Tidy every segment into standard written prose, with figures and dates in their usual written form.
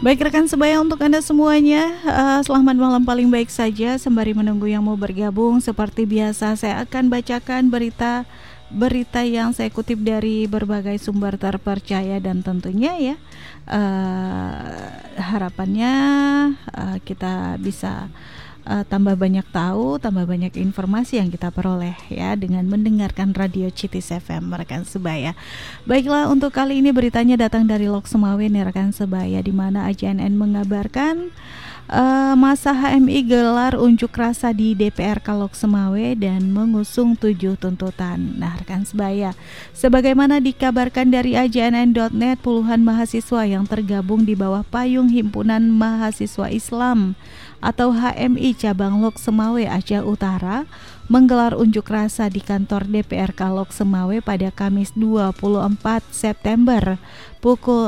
Baik rekan sebaya, untuk Anda semuanya, selamat malam paling baik saja. Sembari menunggu yang mau bergabung, seperti biasa saya akan bacakan berita yang saya kutip dari berbagai sumber terpercaya, dan tentunya ya harapannya kita bisa tambah banyak tahu, tambah banyak informasi yang kita peroleh ya dengan mendengarkan Radio Citis FM rekan sebaya. Baiklah, untuk kali ini beritanya datang dari Lok Semawe nih rekan sebaya, di mana AJNN mengabarkan masa HMI gelar unjuk rasa di DPR Lok Semawe dan mengusung 7 tuntutan. Nah rekan sebaya, sebagaimana dikabarkan dari AJNN.net, puluhan mahasiswa yang tergabung di bawah payung Himpunan Mahasiswa Islam atau HMI cabang Lok Semawe Aceh Utara menggelar unjuk rasa di kantor DPR Lok Semawe pada Kamis 24 September pukul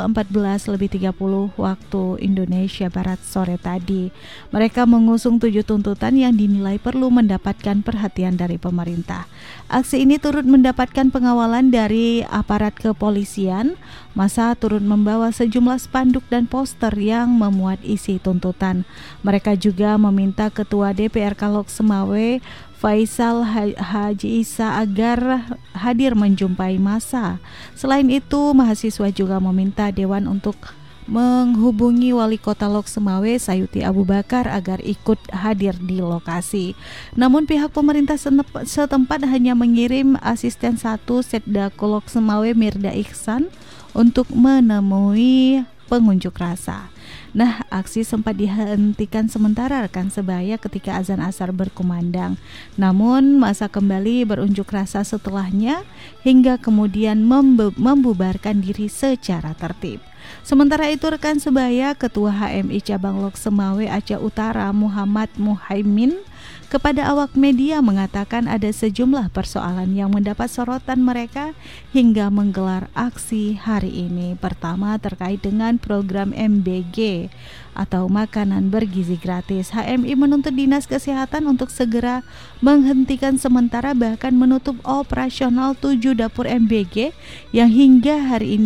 14.30 waktu Indonesia Barat sore tadi. Mereka mengusung 7 tuntutan yang dinilai perlu mendapatkan perhatian dari pemerintah. Aksi ini turut mendapatkan pengawalan dari aparat kepolisian. Massa turut membawa sejumlah spanduk dan poster yang memuat isi tuntutan. Mereka juga meminta Ketua DPR Lok Semawe Faisal Haji Isa agar hadir menjumpai massa. Selain itu, mahasiswa juga meminta Dewan untuk menghubungi Wali Kota Lok Semawe Sayuti Abu Bakar agar ikut hadir di lokasi. Namun pihak pemerintah setempat hanya mengirim asisten 1 Setdako Lok Semawe Mirda Ihsan untuk menemui pengunjuk rasa. Nah, aksi sempat dihentikan sementara rekan sebaya ketika azan asar berkumandang. Namun massa kembali berunjuk rasa setelahnya hingga kemudian membubarkan diri secara tertib. Sementara itu rekan sebaya, Ketua HMI cabang Lok Semawe Aceh Utara Muhammad Muhaimin kepada awak media mengatakan ada sejumlah persoalan yang mendapat sorotan mereka hingga menggelar aksi hari ini. Pertama, terkait dengan program MBG atau makanan bergizi gratis. HMI menuntut Dinas Kesehatan untuk segera menghentikan sementara bahkan menutup operasional 7 dapur MBG yang hingga hari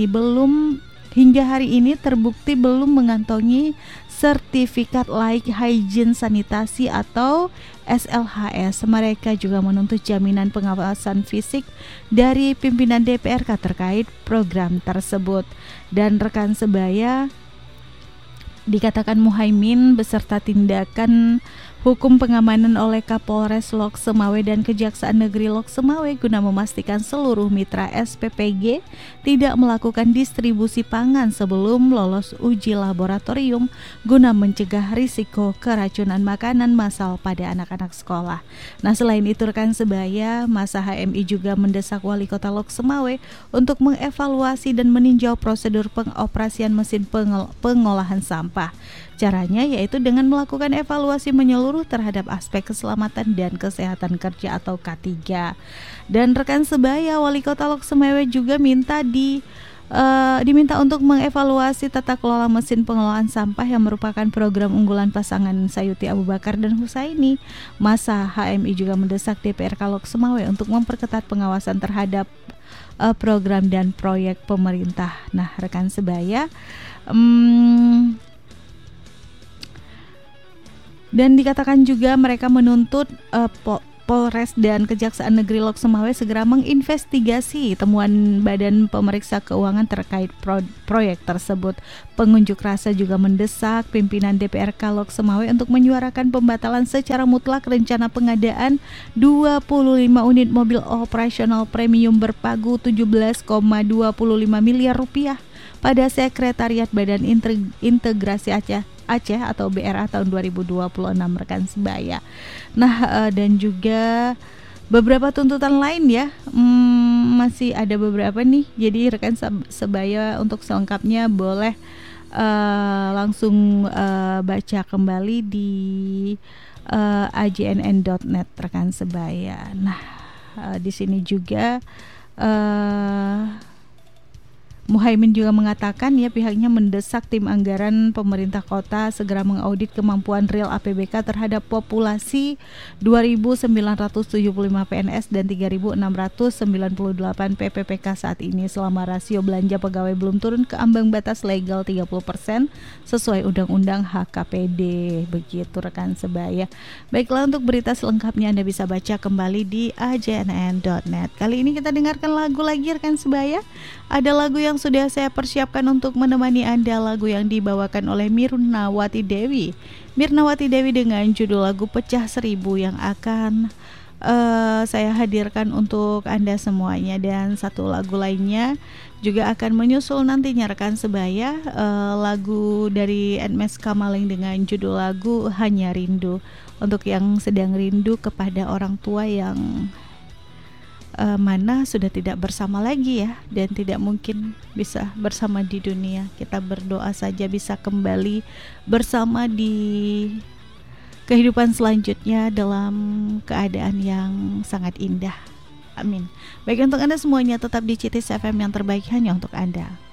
ini terbukti belum mengantongi sertifikat layak hygiene sanitasi atau SLHS. Mereka juga menuntut jaminan pengawasan fisik dari pimpinan DPRK terkait program tersebut. Dan rekan sebaya, dikatakan Muhaimin beserta tindakan hukum pengamanan oleh Kapolres Lok Semawe dan Kejaksaan Negeri Lok Semawe guna memastikan seluruh mitra SPPG tidak melakukan distribusi pangan sebelum lolos uji laboratorium guna mencegah risiko keracunan makanan massal pada anak-anak sekolah. Nah, selain itu rekan sebaya, massa HMI juga mendesak Wali Kota Lok Semawe untuk mengevaluasi dan meninjau prosedur pengoperasian mesin pengolahan sampah. Caranya yaitu dengan melakukan evaluasi menyeluruh terhadap aspek keselamatan dan kesehatan kerja atau K3. Dan rekan sebaya, Wali Kota Lok Semawe juga diminta untuk mengevaluasi tata kelola mesin pengelolaan sampah yang merupakan program unggulan pasangan Sayuti Abu Bakar dan Husaini. Massa HMI juga mendesak DPRK Lok Semawe untuk memperketat pengawasan terhadap program dan proyek pemerintah. Nah, rekan sebaya, dan dikatakan juga mereka menuntut Polres dan Kejaksaan Negeri Lok Semawe segera menginvestigasi temuan Badan Pemeriksa Keuangan terkait proyek tersebut. Pengunjuk rasa juga mendesak pimpinan DPRK Lok Semawe untuk menyuarakan pembatalan secara mutlak rencana pengadaan 25 unit mobil operasional premium berpagu 17,25 miliar rupiah pada Sekretariat Badan Integrasi Aceh atau BRA tahun 2026 rekan sebaya. Nah, dan juga beberapa tuntutan lain ya, masih ada beberapa nih. Jadi rekan sebaya untuk selengkapnya boleh langsung baca kembali di ajnn.net rekan sebaya. Nah, di sini juga Muhaimin juga mengatakan ya pihaknya mendesak tim anggaran pemerintah kota segera mengaudit kemampuan real APBK terhadap populasi 2.975 PNS dan 3.698 PPPK saat ini selama rasio belanja pegawai belum turun ke ambang batas legal 30% sesuai Undang-Undang HKPD. Begitu rekan sebaya. Baiklah, untuk berita selengkapnya Anda bisa baca kembali di ajnn.net. Kali ini kita dengarkan lagu lagi rekan sebaya. Ada lagu yang sudah saya persiapkan untuk menemani Anda, lagu yang dibawakan oleh Mirnawati Dewi. Mirnawati Dewi dengan judul lagu Pecah Seribu yang akan saya hadirkan untuk Anda semuanya. Dan satu lagu lainnya juga akan menyusul nantinya rekan sebaya, lagu dari Nmes Kamaling dengan judul lagu Hanya Rindu, untuk yang sedang rindu kepada orang tua yang mana sudah tidak bersama lagi ya, dan tidak mungkin bisa bersama di dunia. Kita berdoa saja bisa kembali bersama di kehidupan selanjutnya dalam keadaan yang sangat indah. Amin. Baik, untuk Anda semuanya tetap di Citis FM yang terbaik hanya untuk Anda.